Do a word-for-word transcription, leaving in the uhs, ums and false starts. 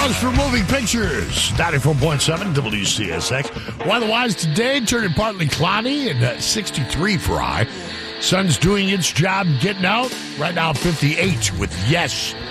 Dogs for Moving Pictures, ninety-four point seven W C S X. Weather-wise today, turning partly cloudy and uh, sixty-three for high. Sun's doing its job getting out. Right now, fifty-eight with yes.